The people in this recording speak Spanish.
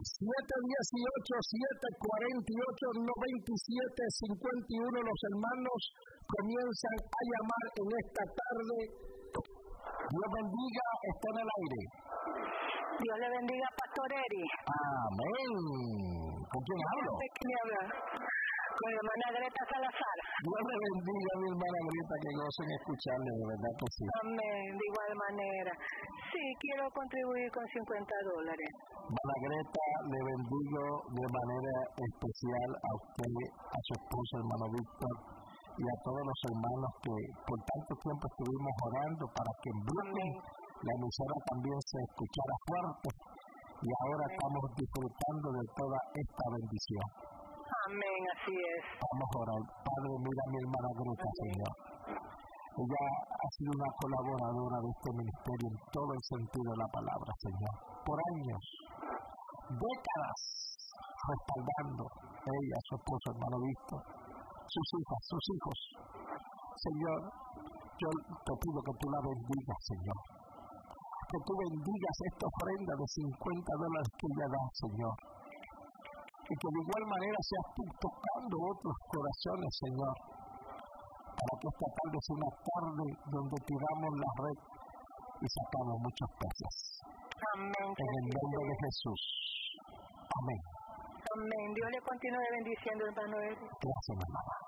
718-748-9751. Los hermanos comienzan a llamar en esta tarde. Dios bendiga, está en el aire. Dios le bendiga, Pastor Eri. Amén. ¿Con quién hablo? Con mi hermana Greta Salazar. Dios le bendiga a mi hermana Greta, que gocen escucharle, de verdad que sí. Amén, de igual manera. Sí, quiero contribuir con $50. Hermana Greta, le bendigo de manera especial a usted, a su esposo, hermano Víctor, y a todos los hermanos que por tanto tiempo estuvimos orando para que en Brooklyn la emisora también se escuchara fuerte, y ahora estamos disfrutando de toda esta bendición. Amén, así es. Vamos a orar. Padre, mira a mi hermana Greta, Señor. Ella ha sido una colaboradora de este ministerio en todo el sentido de la palabra, Señor. Por años, décadas, respaldando ella, su esposo, hermano Víctor, sus hijos. Señor, yo te pido que tú la bendigas, Señor. Que tú bendigas esta ofrenda de $50 que ella da, Señor. Y que de igual manera seas tú tocando otros corazones, Señor, para que esta tarde sea una tarde donde tiramos la red y sacamos muchos peces. Amén. En el nombre de Jesús. Amén. Amén. Dios le continúe bendiciendo, hermano Eri. Gracias, hermana.